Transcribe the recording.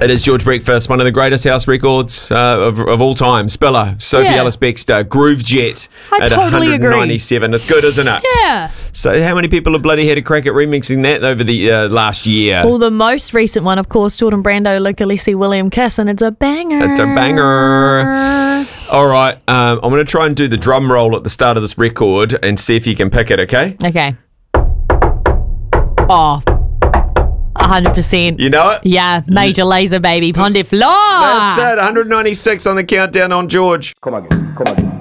It is George Breakfast, one of the greatest house records of all time. Spiller, Sophie Ellis Bextor, Groove Jet I at totally 197. It's good, isn't it? Yeah. So how many people have bloody had a crack at remixing that over the last year? Well, the most recent one, of course, Jordan Brando, Luca Leslie, William Kiss, and it's a banger. It's a banger. All right, I'm going to try and do the drum roll at the start of this record and see if you can pick it, okay? Okay. Oh, 100%. You know it? Yeah, Major Lazer, baby. Ponte Floor. That's it, 196 on the countdown on George. Come again.